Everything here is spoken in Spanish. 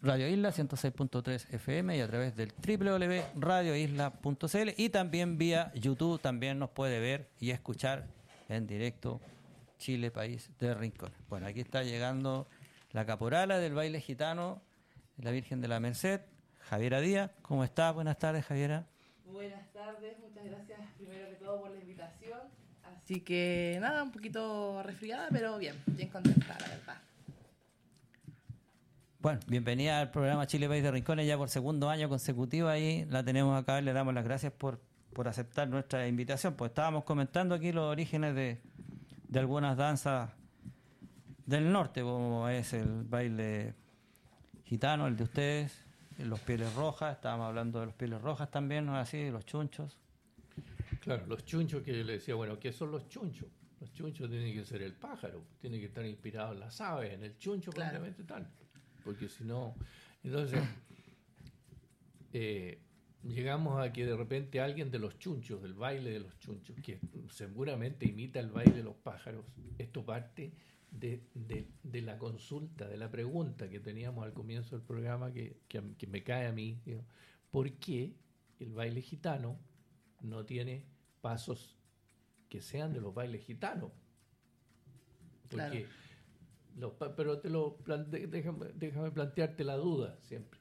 Radio Isla 106.3 FM y a través del www.radioisla.cl y también vía YouTube también nos puede ver y escuchar en directo Chile, país de rincones. Bueno, aquí está llegando la caporala del baile gitano, la Virgen de la Merced, Javiera Díaz. ¿Cómo estás? Buenas tardes, Javiera. Buenas tardes, muchas gracias primero que todo por la invitación. Así que nada, un poquito resfriada, pero bien contenta, la verdad. Bueno, bienvenida al programa Chile País de Rincones, ya por segundo año consecutivo ahí la tenemos acá, le damos las gracias por aceptar nuestra invitación. Pues estábamos comentando aquí los orígenes de algunas danzas del norte, como es el baile gitano, el de ustedes, los pieles rojas, estábamos hablando de los pieles rojas también, ¿no es así? De los chunchos. Claro, los chunchos, que yo le decía, bueno, ¿qué son los chunchos? Los chunchos tienen que ser el pájaro, tienen que estar inspirados en las aves, en el chuncho, claro, probablemente tal. Porque si no, entonces llegamos a que de repente alguien de los chunchos, del baile de los chunchos, que seguramente imita el baile de los pájaros, esto parte de la consulta, de la pregunta que teníamos al comienzo del programa, que me cae a mí, digo, ¿por qué el baile gitano no tiene pasos que sean de los bailes gitanos? Porque claro. pero déjame plantearte la duda siempre.